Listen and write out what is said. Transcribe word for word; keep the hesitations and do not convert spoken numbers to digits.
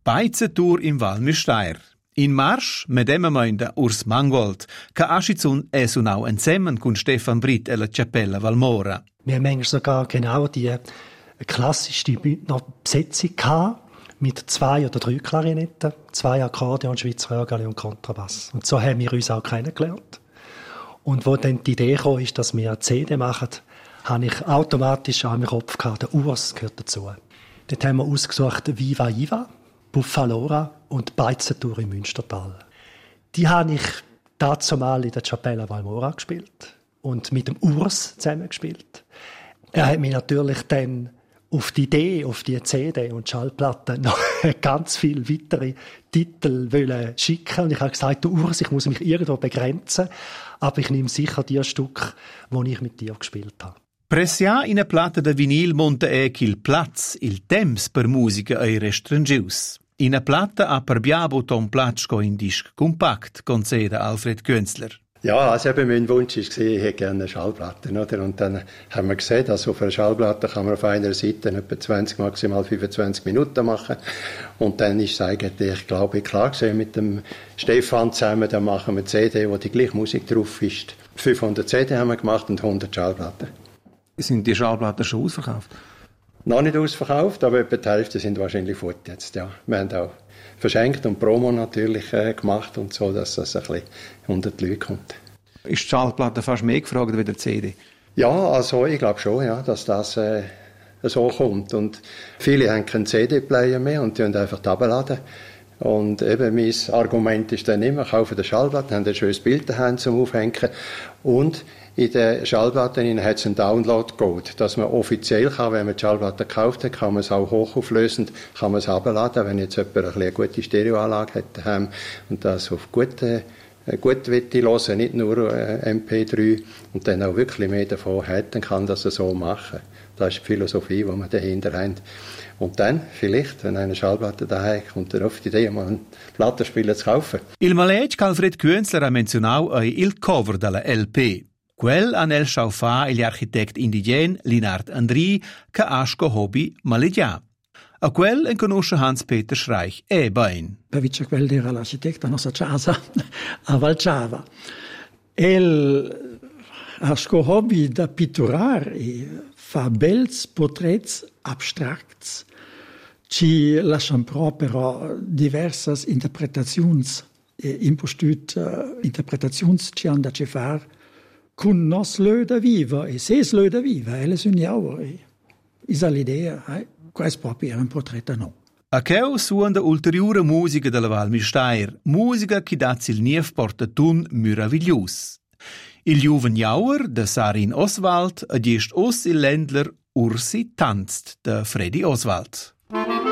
Beizentour im Val Müstair. In Marsch, mit dem Meinde Urs Mangold, che Aschizun è sunau insieme con Stefan Britt e la Cappella Valmora. Wir haben manchmal sogar genau die klassischste Bündner Besetzung gehabt, mit zwei oder drei Klarinetten, zwei Akkordeon, Schweizer Orgel und Kontrabass. Und so haben wir uns auch kennengelernt. Und wo dann die Idee kam, ist, dass wir eine C D machen, habe ich automatisch an meinem Kopf gehabt, der Urs gehört dazu. Dort haben wir ausgesucht Viva Iva, Buffalora und Beizentour im Münstertal. Die habe ich dazu mal in der Cappella Valmora gespielt und mit dem Urs zusammen gespielt. Er hat mich natürlich dann auf die Idee, auf die C D und Schallplatte noch ganz viele weitere Titel wollen schicken. Und ich habe gesagt, du Urs, ich muss mich irgendwo begrenzen, aber ich nehme sicher die Stück, die ich mit dir gespielt habe. Pressia in a plata da vinil monta è che il plaz, il temps per musica ai restringius. In a plata ha per biabo Tom Platschko in disc compact, conceda Alfred Künzler. Ja, also eben mein Wunsch war, ich hätte gerne eine Schallplatte, oder? Und dann haben wir gesehen, dass auf einer Schallplatte kann man auf einer Seite etwa zwanzig, maximal fünfundzwanzig Minuten machen. Und dann ist es eigentlich, glaube ich, klar gewesen, mit dem Stefan zusammen, dann machen wir eine C D, wo die gleiche Musik drauf ist. fünfhundert C D haben wir gemacht und hundert Schallplatten. Sind die Schallplatten schon ausverkauft? Noch nicht ausverkauft, aber etwa die Hälfte sind wahrscheinlich fort jetzt, ja. Wir haben auch verschenkt und Promo natürlich äh, gemacht und so, dass das ein bisschen unter die Leute kommt. Ist die Schallplatte fast mehr gefragt wie der C D? Ja, also ich glaube schon, ja, dass das äh, so kommt. Und viele haben keinen C D-Player mehr und die haben einfach runterladen. Und eben mein Argument ist dann immer, kaufen eine Schallplatte, haben ein schönes Bild daheim zum Aufhängen. Und in den Schallplatten hat es einen Download-Code, dass man offiziell kann, wenn man die Schallplatte gekauft hat, kann man es auch hochauflösend, kann man es herunterladen, wenn jetzt jemand eine gute Stereoanlage hat daheim und das auf gute, gut hören, nicht nur M P drei und dann auch wirklich mehr davon hat, dann kann das so machen. Das ist die Philosophie, die wir dahinter haben. Und dann, vielleicht, wenn eine Schallplatte daheim kommt, er auf die Idee, mal einen Plattenspieler zu kaufen. Il maletg Alfred Künzler ha menzionau ei il cover della L P. Quel han el schau fa gli architect indigen Linard Andri che asco hobby malegia. A quel en conosce Hans-Peter Schreich e bain. Pavic quel era l'architecta nostra casa a Valciava. El asco hobby da pitturar e fa bels portraits abstracts ci lascian proprio diversas interpretazions e impostut uh, interpretazions ci han da ci far con nos löda viva e ses löda viva e le sogniamo e isa l'idea eh? Questo proprio era un portretto no. A cheu suonda ulteriore musica della Val Müstair, musica che dà il nief portatun meraviglius. Il Juven Jauer, de Sarin Oswald, adjest os il Ländler Ursi tanzt, de Freddy Oswald.